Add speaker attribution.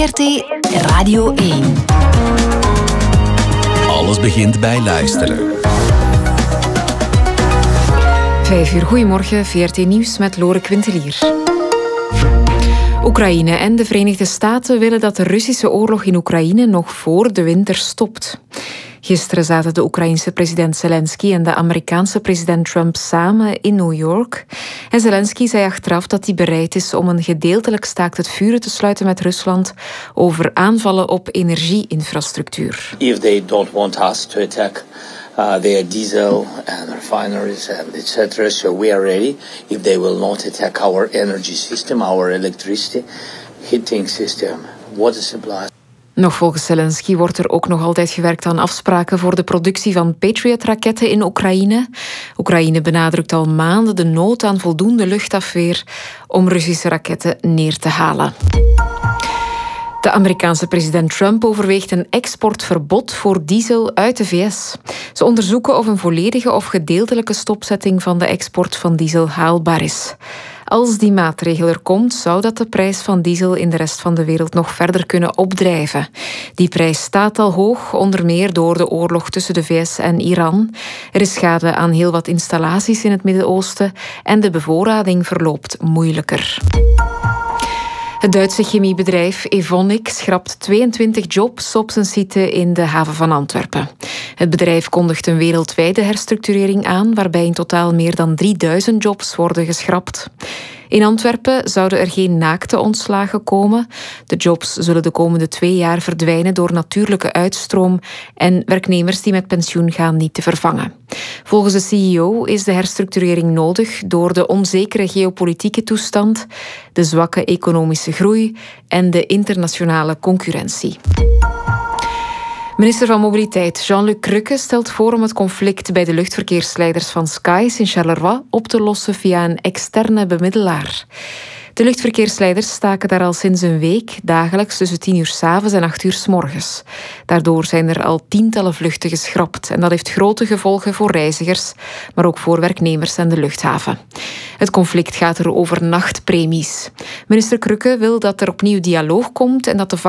Speaker 1: VRT Radio 1.
Speaker 2: Alles begint bij luisteren.
Speaker 3: 5 uur, goedemorgen, VRT Nieuws met Lore Quintelier. Oekraïne en de Verenigde Staten willen dat de Russische oorlog in Oekraïne nog voor de winter stopt. Gisteren zaten de Oekraïense president Zelensky en de Amerikaanse president Trump samen in New York. En Zelensky zei achteraf dat hij bereid is om een gedeeltelijk staakt het vuren te sluiten met Rusland over aanvallen op energieinfrastructuur.
Speaker 4: If they don't want us to attack their diesel and refineries and etc. So we are ready. If they will not attack our energy system, our electricity, heating system, water supply.
Speaker 3: Nog volgens Zelensky wordt er ook nog altijd gewerkt aan afspraken voor de productie van Patriot-raketten in Oekraïne. Oekraïne benadrukt al maanden de nood aan voldoende luchtafweer om Russische raketten neer te halen. De Amerikaanse president Trump overweegt een exportverbod voor diesel uit de VS. Ze onderzoeken of een volledige of gedeeltelijke stopzetting van de export van diesel haalbaar is. Als die maatregel er komt, zou dat de prijs van diesel in de rest van de wereld nog verder kunnen opdrijven. Die prijs staat al hoog, onder meer door de oorlog tussen de VS en Iran. Er is schade aan heel wat installaties in het Midden-Oosten en de bevoorrading verloopt moeilijker. Het Duitse chemiebedrijf Evonik schrapt 22 jobs op zijn site in de haven van Antwerpen. Het bedrijf kondigt een wereldwijde herstructurering aan, waarbij in totaal meer dan 3000 jobs worden geschrapt. In Antwerpen zouden er geen naakte ontslagen komen. De jobs zullen de komende 2 jaar verdwijnen door natuurlijke uitstroom en werknemers die met pensioen gaan niet te vervangen. Volgens de CEO is de herstructurering nodig door de onzekere geopolitieke toestand, de zwakke economische groei en de internationale concurrentie. Minister van Mobiliteit Jean-Luc Crukke stelt voor om het conflict bij de luchtverkeersleiders van Skies in Charleroi op te lossen via een externe bemiddelaar. De luchtverkeersleiders staken daar al sinds een week, dagelijks tussen 10 uur 's avonds en 8 uur 's morgens. Daardoor zijn er al tientallen vluchten geschrapt en dat heeft grote gevolgen voor reizigers, maar ook voor werknemers en de luchthaven. Het conflict gaat er over nachtpremies. Minister Crukke wil dat er opnieuw dialoog komt en dat de